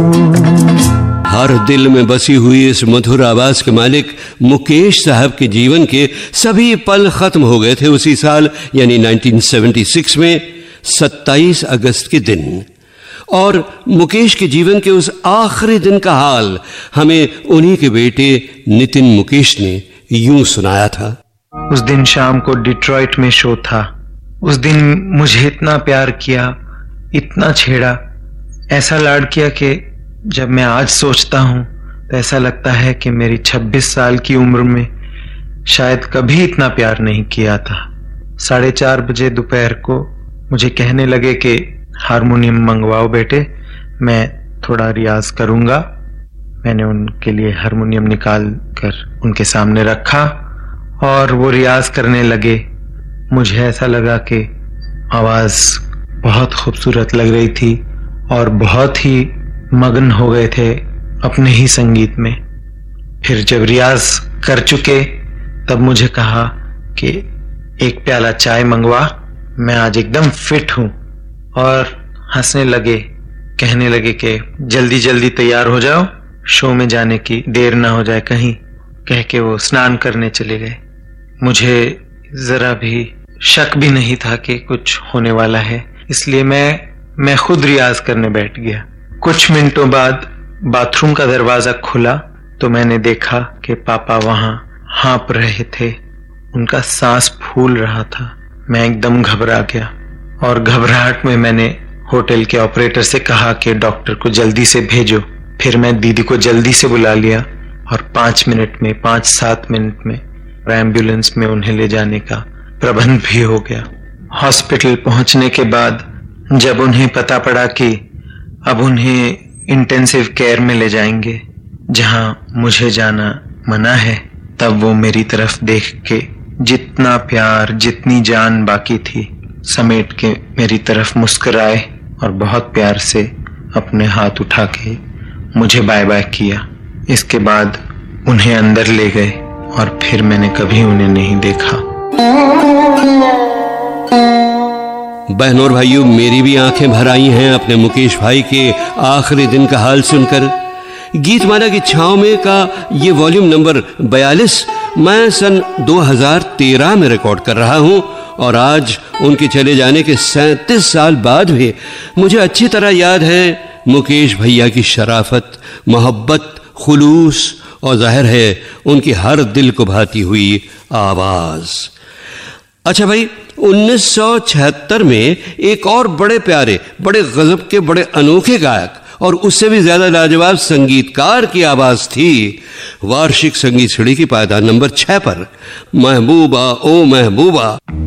हर दिल में बसी हुई इस मधुर आवाज के मालिक मुकेश साहब के जीवन के सभी पल खत्म हो गए थे उसी साल यानी 1976 में 27 अगस्त के दिन। और मुकेश के जीवन के उस आखिरी दिन का हाल हमें उन्हीं के बेटे नितिन मुकेश ने यूं सुनाया था। उस दिन शाम को डिट्रॉइट में शो था। उस दिन मुझे इतना प्यार किया, इतना छेड़ा, ऐसा लाड किया कि जब मैं आज सोचता हूं तो ऐसा लगता है कि मेरी 26 साल की उम्र में शायद कभी इतना प्यार नहीं किया था। 4:30 बजे दोपहर को मुझे कहने लगे कि हारमोनियम मंगवाओ बेटे, मैं थोड़ा रियाज करूंगा। मैंने उनके लिए हारमोनियम निकाल कर उनके सामने रखा और वो रियाज करने लगे। मुझे ऐसा लगा कि आवाज बहुत खूबसूरत लग रही थी और बहुत ही मगन हो गए थे अपने ही संगीत में। फिर जब रियाज कर चुके तब मुझे कहा कि एक प्याला चाय मंगवा, मैं आज एकदम फिट हूं। और हंसने लगे, कहने लगे कि जल्दी जल्दी तैयार हो जाओ, शो में जाने की देर ना हो जाए कहीं, कह के वो स्नान करने चले गए। मुझे जरा भी शक भी नहीं था कि कुछ होने वाला है, इसलिए मैं खुद रियाज करने बैठ गया। कुछ मिनटों बाद बाथरूम का दरवाजा खुला तो मैंने देखा कि पापा वहां हाँप रहे थे, उनका सांस फूल रहा था। मैं एकदम घबरा गया और घबराहट में मैंने होटल के ऑपरेटर से कहा कि डॉक्टर को जल्दी से भेजो। फिर मैं दीदी को जल्दी से बुला लिया और 5-7 मिनट में एम्बुलेंस में उन्हें ले जाने का प्रबंध भी हो गया। हॉस्पिटल पहुंचने के बाद जब उन्हें पता पड़ा कि अब उन्हें इंटेंसिव केयर में ले जाएंगे जहां मुझे जाना मना है, तब वो मेरी तरफ देख के जितना प्यार, जितनी जान बाकी थी समेट के मेरी तरफ मुस्कुराए और बहुत प्यार से अपने हाथ उठा के मुझे बाय बाय किया। इसके बाद उन्हें अंदर ले गए और फिर मैंने कभी उन्हें नहीं देखा। बहनों और भाइयों, मेरी भी आंखें भर आई हैं अपने मुकेश भाई के आखिरी दिन का हाल सुनकर। गीतमाला की छांव में का ये वॉल्यूम नंबर 42 मैं सन 2013 में रिकॉर्ड कर रहा हूं और आज उनके चले जाने के 37 साल बाद भी मुझे अच्छी तरह याद है मुकेश भैया की शराफत, मोहब्बत, खुलूस और जाहिर है उनकी हर दिल को भाती हुई आवाज। अच्छा भाई, 1976 में एक और बड़े प्यारे, बड़े गजब के, बड़े अनोखे गायक और उससे भी ज्यादा लाजवाब संगीतकार की आवाज थी वार्षिक संगीत सीढ़ी की पायदान नंबर 6 पर, महबूबा ओ महबूबा।